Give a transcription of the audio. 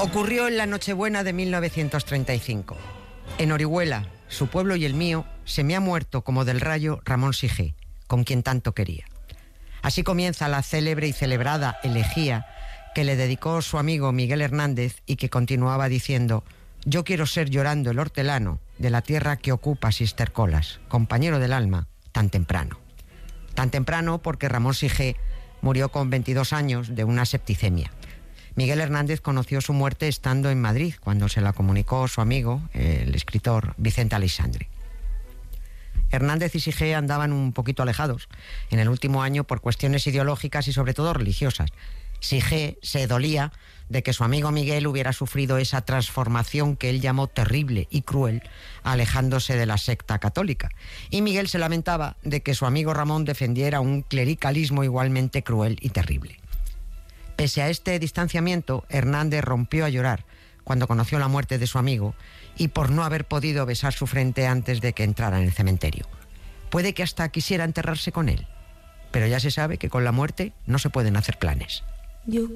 Ocurrió en la Nochebuena de 1935. En Orihuela, su pueblo y el mío, se me ha muerto como del rayo Ramón Sigé, con quien tanto quería. Así comienza la célebre y celebrada elegía que le dedicó su amigo Miguel Hernández y que continuaba diciendo: yo quiero ser llorando el hortelano de la tierra que ocupa Sistercolas, compañero del alma, tan temprano. Tan temprano porque Ramón Sigé murió con 22 años de una septicemia. Miguel Hernández conoció su muerte estando en Madrid, cuando se la comunicó su amigo, el escritor Vicente Aleixandre. Hernández y Sigé andaban un poquito alejados en el último año por cuestiones ideológicas y sobre todo religiosas. Sigé se dolía de que su amigo Miguel hubiera sufrido esa transformación que él llamó terrible y cruel, alejándose de la secta católica. Y Miguel se lamentaba de que su amigo Ramón defendiera un clericalismo igualmente cruel y terrible. Pese a este distanciamiento, Hernández rompió a llorar cuando conoció la muerte de su amigo y por no haber podido besar su frente antes de que entrara en el cementerio. Puede que hasta quisiera enterrarse con él, pero ya se sabe que con la muerte no se pueden hacer planes.